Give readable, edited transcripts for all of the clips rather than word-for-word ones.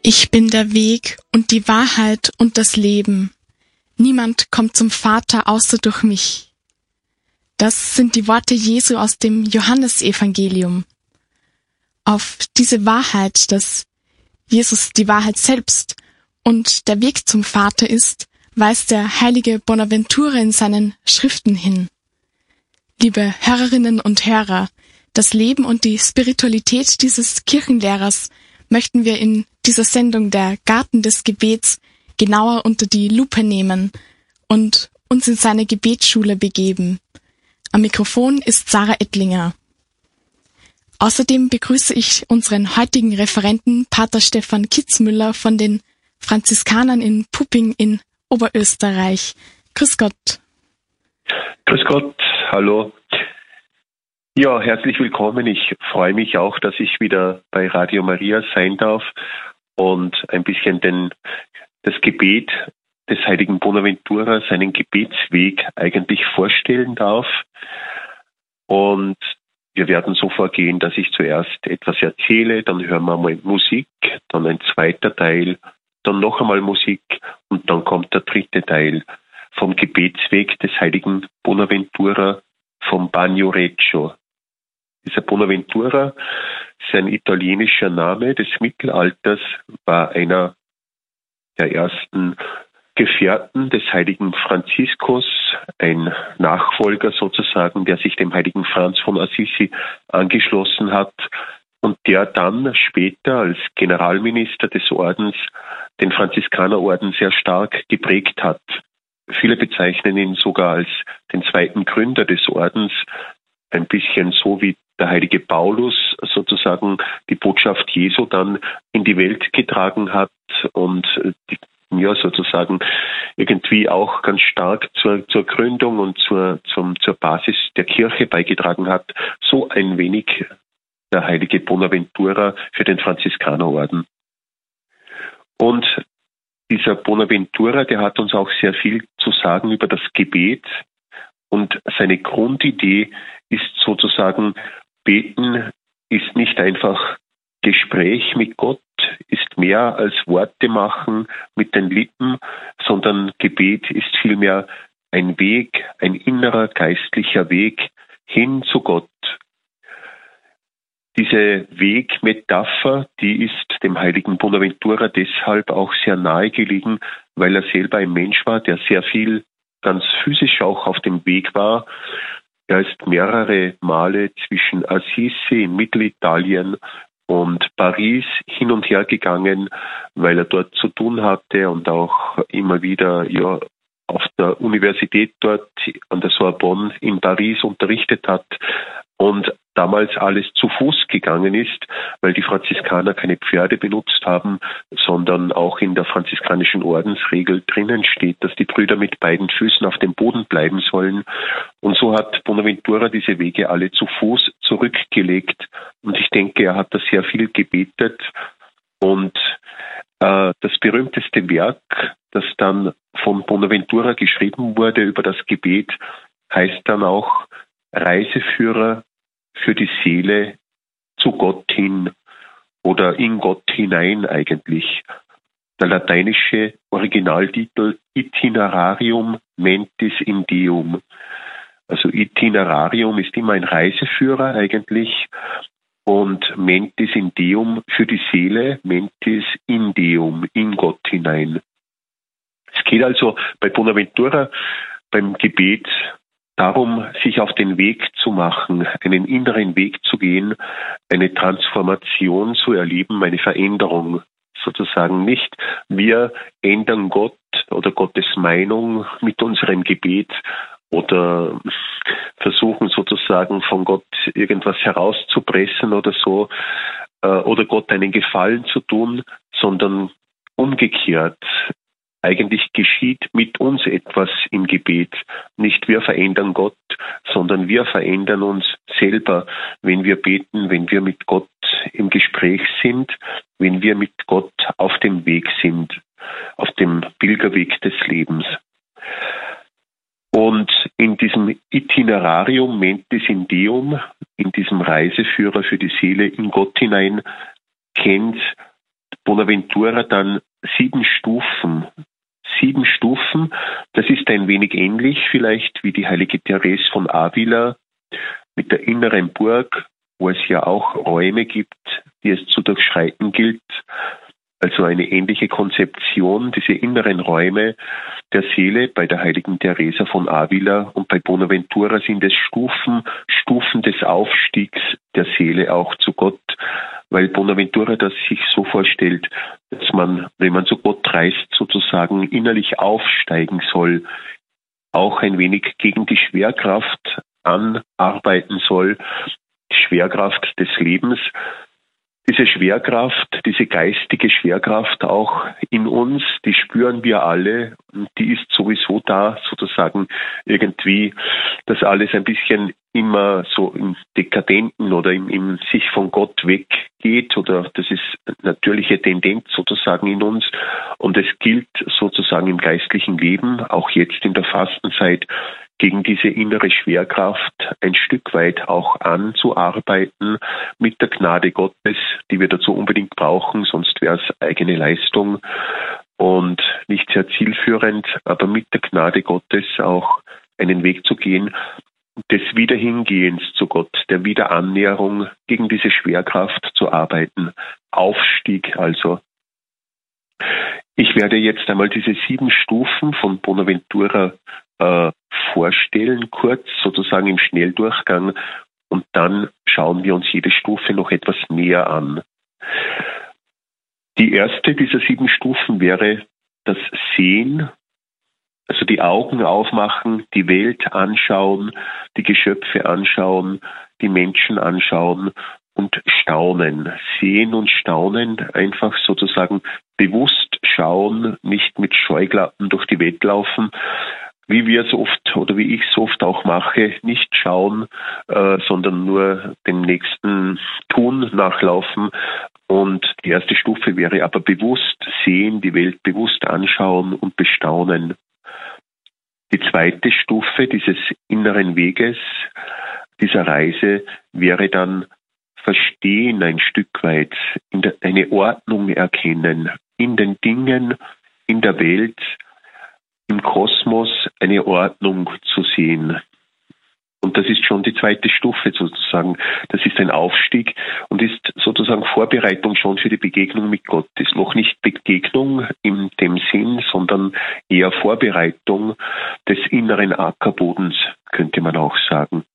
Ich bin der Weg und die Wahrheit und das Leben. Niemand kommt zum Vater außer durch mich. Das sind die Worte Jesu aus dem Johannesevangelium. Auf diese Wahrheit, dass Jesus die Wahrheit selbst und der Weg zum Vater ist, weist der heilige Bonaventura in seinen Schriften hin. Liebe Hörerinnen und Hörer, das Leben und die Spiritualität dieses Kirchenlehrers möchten wir in dieser Sendung der Garten des Gebets genauer unter die Lupe nehmen und uns in seine Gebetsschule begeben. Am Mikrofon ist Sarah Ettlinger. Außerdem begrüße ich unseren heutigen Referenten, Pater Stefan Kitzmüller von den Franziskanern in Pupping in Oberösterreich. Grüß Gott. Grüß Gott, hallo. Ja, herzlich willkommen. Ich freue mich auch, dass ich wieder bei Radio Maria sein darf und ein bisschen das Gebet des heiligen Bonaventura, seinen Gebetsweg eigentlich vorstellen darf. Und wir werden so vorgehen, dass ich zuerst etwas erzähle, dann hören wir mal Musik, dann ein zweiter Teil, dann noch einmal Musik und dann kommt der dritte Teil vom Gebetsweg des heiligen Bonaventura vom Bagno Reggio. Dieser Bonaventura ist ein italienischer Name des Mittelalters, war einer der ersten Gefährten des heiligen Franziskus, ein Nachfolger sozusagen, der sich dem heiligen Franz von Assisi angeschlossen hat und der dann später als Generalminister des Ordens den Franziskanerorden sehr stark geprägt hat. Viele bezeichnen ihn sogar als den zweiten Gründer des Ordens, ein bisschen so wie der heilige Paulus sozusagen die Botschaft Jesu dann in die Welt getragen hat und sozusagen irgendwie auch ganz stark zur Gründung und zur Basis der Kirche beigetragen hat, so ein wenig der heilige Bonaventura für den Franziskanerorden. Und dieser Bonaventura, der hat uns auch sehr viel zu sagen über das Gebet und seine Grundidee ist sozusagen, Beten ist nicht einfach Gespräch mit Gott, ist mehr als Worte machen mit den Lippen, sondern Gebet ist vielmehr ein Weg, ein innerer geistlicher Weg hin zu Gott. Diese Wegmetapher, die ist dem heiligen Bonaventura deshalb auch sehr nahe gelegen, weil er selber ein Mensch war, der sehr viel ganz physisch auch auf dem Weg war. Er ist mehrere Male zwischen Assisi in Mittelitalien und Paris hin und her gegangen, weil er dort zu tun hatte und auch immer wieder auf der Universität dort an der Sorbonne in Paris unterrichtet hat und damals alles zu Fuß gegangen ist, weil die Franziskaner keine Pferde benutzt haben, sondern auch in der franziskanischen Ordensregel drinnen steht, dass die Brüder mit beiden Füßen auf dem Boden bleiben sollen. Und so hat Bonaventura diese Wege alle zu Fuß zurückgelegt. Und ich denke, er hat da sehr viel gebetet. Und das berühmteste Werk, das dann von Bonaventura geschrieben wurde über das Gebet, heißt dann auch Reiseführer für die Seele zu Gott hin oder in Gott hinein eigentlich. Der lateinische Originaltitel Itinerarium mentis in Deum. Also Itinerarium ist immer ein Reiseführer eigentlich und mentis in Deum für die Seele, mentis in Deum, in Gott hinein. Es geht also bei Bonaventura beim Gebet darum, sich auf den Weg zu machen, einen inneren Weg zu gehen, eine Transformation zu erleben, eine Veränderung sozusagen. Nicht wir ändern Gott oder Gottes Meinung mit unserem Gebet oder versuchen sozusagen von Gott irgendwas herauszupressen oder so oder Gott einen Gefallen zu tun, sondern umgekehrt. Eigentlich geschieht mit uns etwas im Gebet. Nicht wir verändern Gott, sondern wir verändern uns selber, wenn wir beten, wenn wir mit Gott im Gespräch sind, wenn wir mit Gott auf dem Weg sind, auf dem Pilgerweg des Lebens. Und in diesem Itinerarium mentis in Deum, in diesem Reiseführer für die Seele in Gott hinein, kennt Bonaventura dann 7 Stufen. 7 Stufen, das ist ein wenig ähnlich vielleicht wie die heilige Therese von Avila mit der inneren Burg, wo es ja auch Räume gibt, die es zu durchschreiten gilt. Also eine ähnliche Konzeption, diese inneren Räume der Seele bei der heiligen Teresa von Avila, und bei Bonaventura sind es Stufen des Aufstiegs der Seele auch zu Gott, weil Bonaventura das sich so vorstellt, dass man, wenn man zu Gott reist, sozusagen innerlich aufsteigen soll, auch ein wenig gegen die Schwerkraft anarbeiten soll, die Schwerkraft des Lebens. Diese Schwerkraft, diese geistige Schwerkraft auch in uns, die spüren wir alle, und die ist sowieso da, sozusagen irgendwie, dass alles ein bisschen immer so im Dekadenten oder im sich von Gott weggeht, oder das ist natürliche Tendenz sozusagen in uns, und es gilt sozusagen im geistlichen Leben, auch jetzt in der Fastenzeit, gegen diese innere Schwerkraft ein Stück weit auch anzuarbeiten mit der Gnade Gottes, die wir dazu unbedingt brauchen, sonst wäre es eigene Leistung und nicht sehr zielführend, aber mit der Gnade Gottes auch einen Weg zu gehen, des Wiederhingehens zu Gott, der Wiederannäherung, gegen diese Schwerkraft zu arbeiten. Aufstieg also. Ich werde jetzt einmal diese 7 Stufen von Bonaventura vorstellen, kurz sozusagen im Schnelldurchgang, und dann schauen wir uns jede Stufe noch etwas näher an. Die erste dieser 7 Stufen wäre das Sehen, also die Augen aufmachen, die Welt anschauen, die Geschöpfe anschauen, die Menschen anschauen und staunen. Sehen und staunen, einfach sozusagen bewusst schauen, nicht mit Scheuklappen durch die Welt laufen, wie wir es oft oder wie ich es oft auch mache, nicht schauen, sondern nur dem nächsten Tun nachlaufen. Und die erste Stufe wäre aber bewusst sehen, die Welt bewusst anschauen und bestaunen. Die zweite Stufe dieses inneren Weges, dieser Reise, wäre dann verstehen ein Stück weit, eine Ordnung erkennen, in den Dingen, in der Welt, im Kosmos eine Ordnung zu sehen. Und das ist schon die zweite Stufe sozusagen. Das ist ein Aufstieg und ist sozusagen Vorbereitung schon für die Begegnung mit Gott. Ist noch nicht Begegnung in dem Sinn, sondern eher Vorbereitung des inneren Ackerbodens, könnte man auch sagen.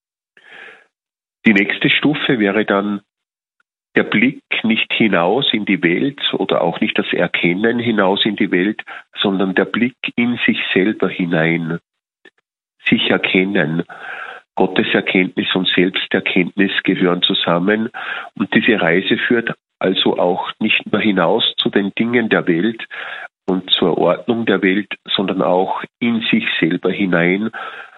Die nächste Stufe wäre dann der Blick nicht hinaus in die Welt oder auch nicht das Erkennen hinaus in die Welt, sondern der Blick in sich selber hinein. Sich erkennen. Gottes Erkenntnis und Selbsterkenntnis gehören zusammen, und diese Reise führt also auch nicht nur hinaus zu den Dingen der Welt und zur Ordnung der Welt, sondern auch in sich selber hinein.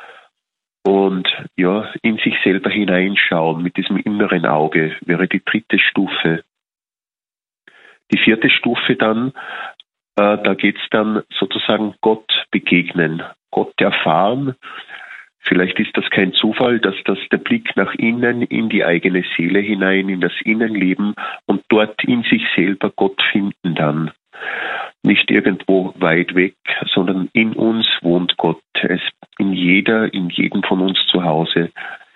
Und ja, in sich selber hineinschauen mit diesem inneren Auge wäre die dritte Stufe. Die vierte Stufe dann, da geht's dann sozusagen Gott begegnen, Gott erfahren. Vielleicht ist das kein Zufall, dass das der Blick nach innen, in die eigene Seele hinein, in das Innenleben und dort in sich selber Gott finden dann. Nicht irgendwo weit weg, sondern in uns wohnt Gott. Er ist in jedem von uns zu Hause.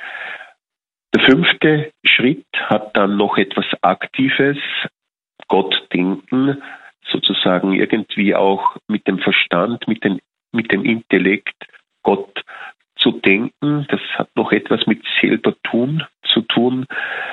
Der 5. Schritt hat dann noch etwas Aktives, Gott denken, sozusagen irgendwie auch mit dem Verstand, mit dem Intellekt Gott zu denken. Das hat noch etwas mit selber tun zu tun,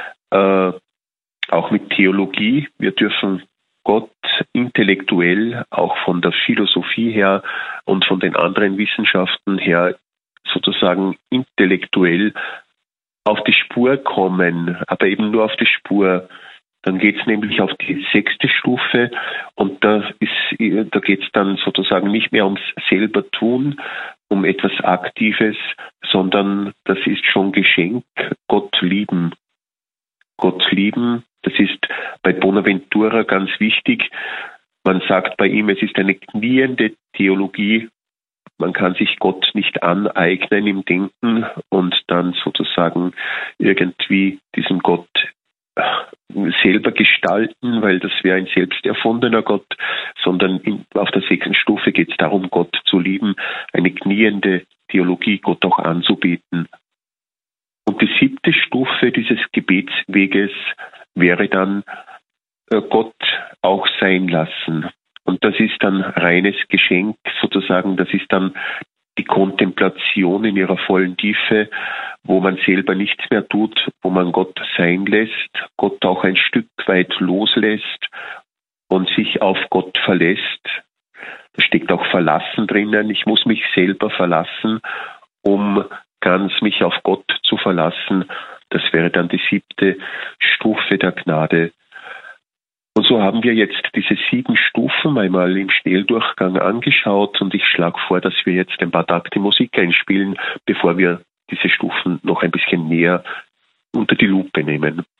auch mit Theologie. Wir dürfen Gott intellektuell, auch von der Philosophie her und von den anderen Wissenschaften her, sozusagen intellektuell auf die Spur kommen, aber eben nur auf die Spur. Dann geht es nämlich auf die 6. Stufe, und da geht es dann sozusagen nicht mehr ums selber tun, um etwas Aktives, sondern das ist schon Geschenk, Gott lieben. Gott lieben, das ist bei Bonaventura ganz wichtig. Man sagt bei ihm, es ist eine kniende Theologie. Man kann sich Gott nicht aneignen im Denken und dann sozusagen irgendwie diesen Gott selber gestalten, weil das wäre ein selbst erfundener Gott, sondern auf der 6. Stufe geht es darum, Gott zu lieben, eine kniende Theologie, Gott auch anzubeten. Und die 7. Stufe dieses Gebetsweges wäre dann Gott auch sein lassen. Und das ist dann reines Geschenk sozusagen, das ist dann die Kontemplation in ihrer vollen Tiefe, wo man selber nichts mehr tut, wo man Gott sein lässt, Gott auch ein Stück weit loslässt und sich auf Gott verlässt. Da steckt auch Verlassen drinnen. Ich muss mich selber verlassen, um ganz mich auf Gott zu verlassen. Das wäre dann die 7. Stufe der Gnade. Und so haben wir jetzt diese 7 Stufen einmal im Schnelldurchgang angeschaut und ich schlage vor, dass wir jetzt ein paar Takte Musik einspielen, bevor wir diese Stufen noch ein bisschen näher unter die Lupe nehmen.